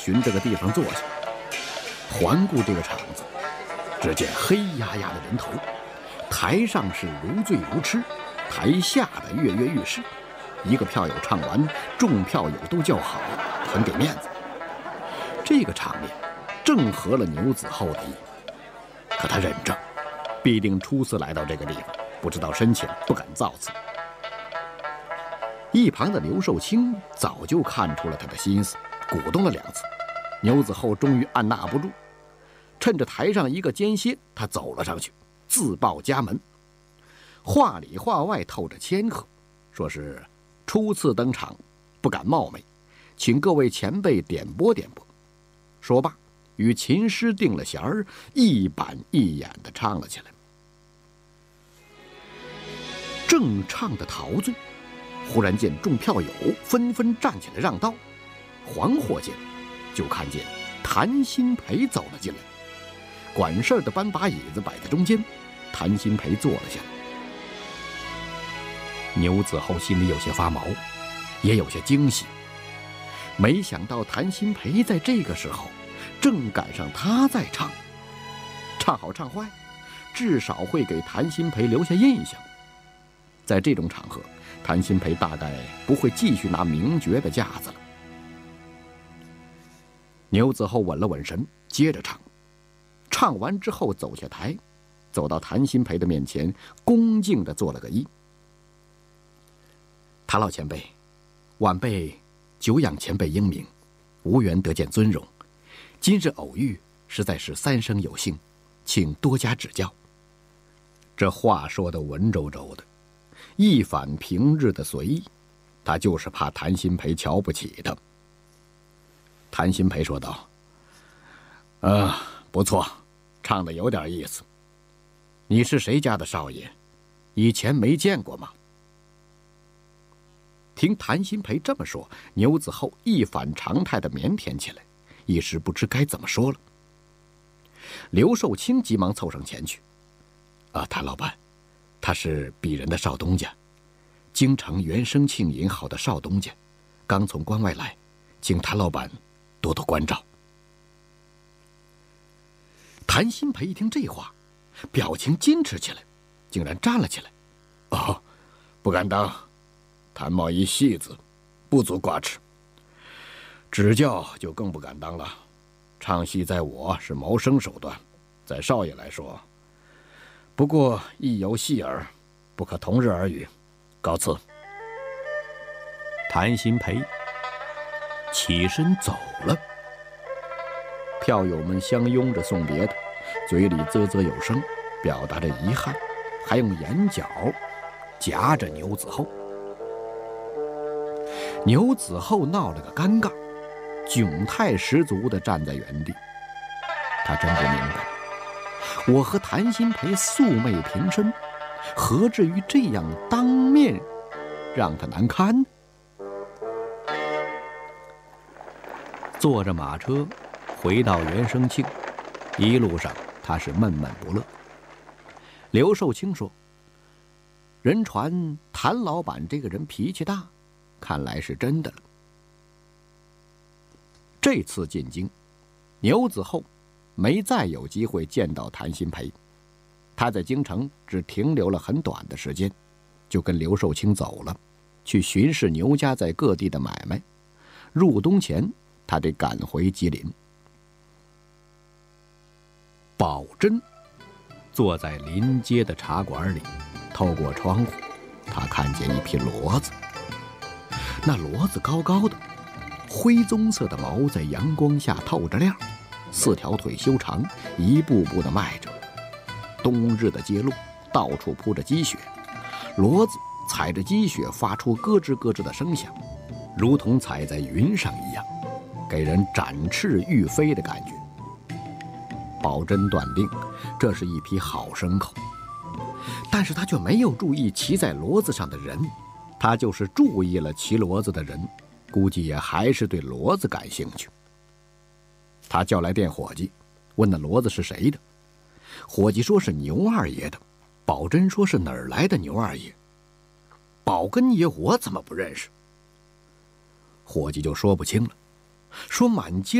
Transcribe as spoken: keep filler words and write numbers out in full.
寻着个地方坐下，环顾这个场子，只见黑压压的人头，台上是如醉如痴，台下的跃跃欲试。一个票友唱完，众票友都叫好，很给面子。这个场面正合了牛子厚的意，可他忍着，必定初次来到这个地方，不知道深浅，不敢造次。一旁的刘寿清早就看出了他的心思，鼓动了两次。牛子厚终于按捺不住，趁着台上一个间歇，他走了上去，自报家门，话里话外透着谦和，说是初次登场，不敢冒昧，请各位前辈点拨点拨。说罢，与琴师定了弦儿，一板一眼地唱了起来。正唱得陶醉，忽然见众票友纷纷站起来让道，恍惚间就看见谭鑫培走了进来。管事的搬把椅子摆在中间，谭鑫培坐了下来。牛子厚心里有些发毛，也有些惊喜。没想到谭鑫培在这个时候正赶上他在唱，唱好唱坏，至少会给谭鑫培留下印象。在这种场合，谭鑫培大概不会继续拿名角的架子了。牛子厚稳了稳神，接着唱。唱完之后走下台，走到谭鑫培的面前，恭敬地做了个揖。谭老前辈，晚辈久仰前辈英明，无缘得见尊荣，今日偶遇，实在是三生有幸，请多加指教。这话说得文绉绉的，一反平日的随意，他就是怕谭鑫培瞧不起他。谭鑫培说道：“啊，不错，唱得有点意思。你是谁家的少爷？以前没见过吗？”听谭鑫培这么说，牛子厚一反常态的腼腆起来，一时不知该怎么说了。刘寿清急忙凑上前去：“啊，谭老板，他是鄙人的少东家，京城原生庆银行的少东家，刚从关外来，请谭老板多多关照。”谭鑫培一听这话，表情矜持起来，竟然站了起来：“哦，不敢当，谭某一戏子，不足挂齿。指教就更不敢当了。唱戏在我是谋生手段，在少爷来说，不过一游戏耳，不可同日而语。告辞。”谭鑫培起身走了。票友们相拥着送别他，嘴里啧啧有声，表达着遗憾，还用眼角夹着牛子厚。牛子厚闹了个尴尬，窘态十足地站在原地。他真不明白，我和谭鑫培素昧平生，何至于这样当面让他难堪呢？坐着马车回到原生庆，一路上他是闷闷不乐。刘寿清说：“人传谭老板这个人脾气大，看来是真的了。”这次进京，牛子厚没再有机会见到谭鑫培。他在京城只停留了很短的时间，就跟刘寿清走了，去巡视牛家在各地的买卖。入冬前，他得赶回吉林。宝珍坐在临街的茶馆里，透过窗户，他看见一匹骡子。那骡子高高的，灰棕色的毛在阳光下透着亮，四条腿修长，一步步地迈着。冬日的街路到处铺着积雪，骡子踩着积雪发出咯吱咯吱的声响，如同踩在云上一样，给人展翅欲飞的感觉。宝珍断定这是一匹好牲口，但是他却没有注意骑在骡子上的人。他就是注意了骑骡子的人，估计也还是对骡子感兴趣。他叫来店伙计，问那骡子是谁的。伙计说是牛二爷的。宝珍说是哪儿来的牛二爷？宝根爷我怎么不认识？伙计就说不清了，说满街